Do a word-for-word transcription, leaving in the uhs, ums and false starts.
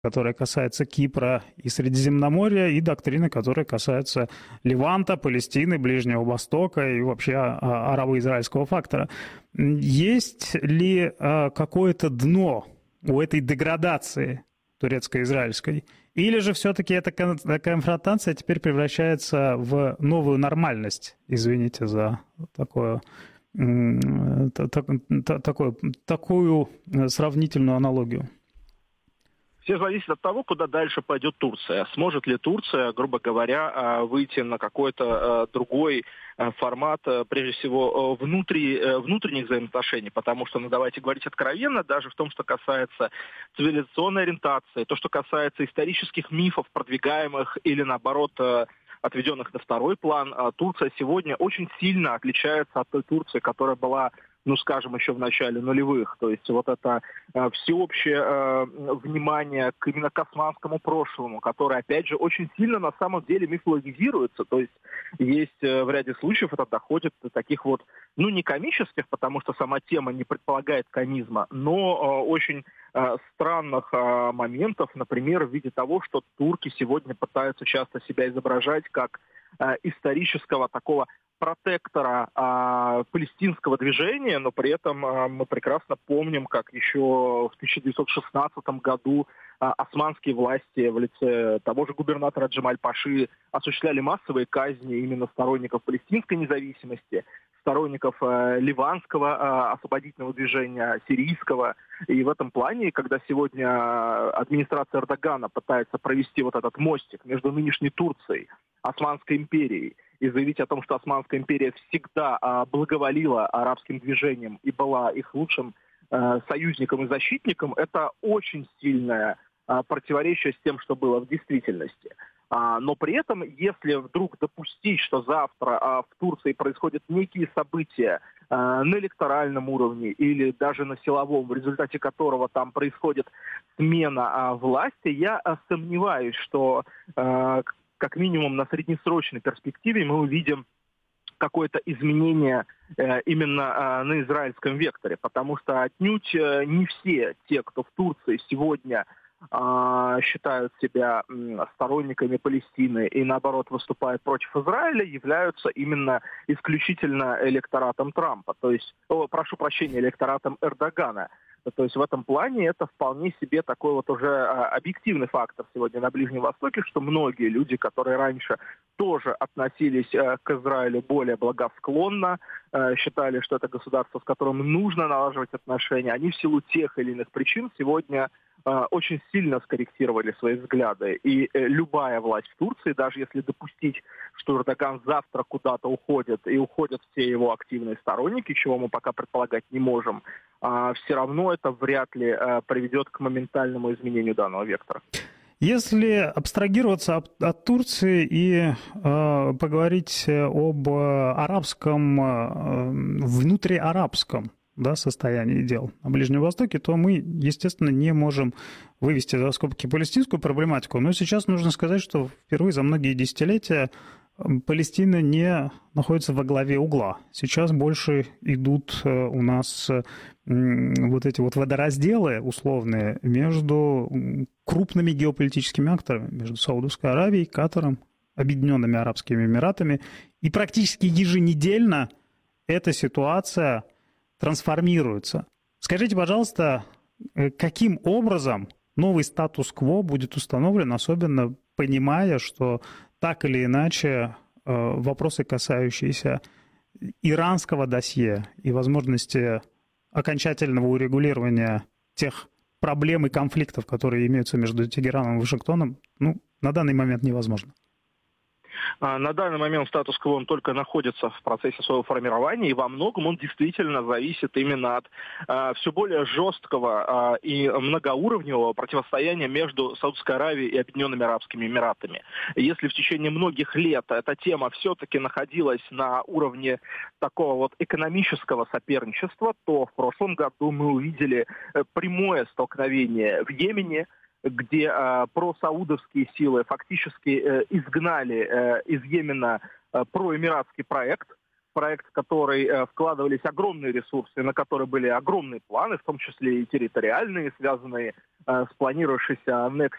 которая касается Кипра и Средиземноморья, и доктрины, которые касаются Леванта, Палестины, Ближнего Востока и вообще арабо-израильского фактора. Есть ли какое-то дно у этой деградации турецко-израильской? Или же все-таки эта конфронтация теперь превращается в новую нормальность? Извините за такое, такое, такую сравнительную аналогию. Все зависит от того, куда дальше пойдет Турция. Сможет ли Турция, грубо говоря, выйти на какой-то другой формат, прежде всего, внутри, внутренних взаимоотношений, потому что, ну, давайте говорить откровенно, даже в том, что касается цивилизационной ориентации, то, что касается исторических мифов, продвигаемых или, наоборот, отведенных на второй план, Турция сегодня очень сильно отличается от той Турции, которая была, ну, скажем, еще в начале нулевых. То есть вот это э, всеобщее э, внимание к, именно к османскому прошлому, которое, опять же, очень сильно на самом деле мифологизируется. То есть есть э, в ряде случаев это доходит до таких вот, ну, не комических, потому что сама тема не предполагает комизма, но э, очень э, странных э, моментов, например, в виде того, что турки сегодня пытаются часто себя изображать как э, исторического такого протектора а, палестинского движения, но при этом а, мы прекрасно помним, как еще в тысяча девятьсот шестнадцатом году а, османские власти в лице того же губернатора Джемаль-Паши осуществляли массовые казни именно сторонников палестинской независимости, сторонников а, ливанского а, освободительного движения, сирийского. И в этом плане, когда сегодня администрация Эрдогана пытается провести вот этот мостик между нынешней Турцией, Османской империей, и заявить о том, что Османская империя всегда а, благоволила арабским движениям и была их лучшим а, союзником и защитником, это очень сильное а, противоречие с тем, что было в действительности. А, но при этом, если вдруг допустить, что завтра а, в Турции происходят некие события а, на электоральном уровне или даже на силовом, в результате которого там происходит смена а, власти, я а, сомневаюсь, что а, как минимум на среднесрочной перспективе мы увидим какое-то изменение э, именно э, на израильском векторе, потому что отнюдь э, не все те, кто в Турции сегодня э, считают себя э, сторонниками Палестины и, наоборот, выступают против Израиля, являются именно исключительно электоратом Трампа, то есть, о, прошу прощения, электоратом Эрдогана. То есть в этом плане это вполне себе такой вот уже а, объективный фактор сегодня на Ближнем Востоке, что многие люди, которые раньше тоже относились а, к Израилю более благосклонно, а, считали, что это государство, с которым нужно налаживать отношения, они в силу тех или иных причин сегодня а, очень сильно скорректировали свои взгляды. И э, любая власть в Турции, даже если допустить, что Эрдоган завтра куда-то уходит, и уходят все его активные сторонники, чего мы пока предполагать не можем, а, все равно это вряд ли а, приведет к моментальному изменению данного вектора. Если абстрагироваться от, от Турции и э, поговорить об арабском, э, внутриарабском, да, состоянии дел на Ближнем Востоке, то мы, естественно, не можем вывести за скобки палестинскую проблематику. Но сейчас нужно сказать, что впервые за многие десятилетия Палестина не находится во главе угла. Сейчас больше идут у нас вот эти вот водоразделы условные между крупными геополитическими акторами, между Саудовской Аравией, Катаром, Объединенными Арабскими Эмиратами. И практически еженедельно эта ситуация трансформируется. Скажите, пожалуйста, каким образом новый статус-кво будет установлен, особенно понимая, что так или иначе вопросы, касающиеся иранского досье и возможности окончательного урегулирования тех проблем и конфликтов, которые имеются между Тегераном и Вашингтоном, ну, на данный момент невозможно. На данный момент статус-кво он только находится в процессе своего формирования, и во многом он действительно зависит именно от а, все более жесткого а, и многоуровневого противостояния между Саудовской Аравией и Объединенными Арабскими Эмиратами. Если в течение многих лет эта тема все-таки находилась на уровне такого вот экономического соперничества, то в прошлом году мы увидели прямое столкновение в Йемене, где э, просаудовские силы фактически э, изгнали э, из Йемена э, проэмиратский проект, проект, в который э, вкладывались огромные ресурсы, на который были огромные планы, в том числе и территориальные, связанные э, с планировавшейся аннексией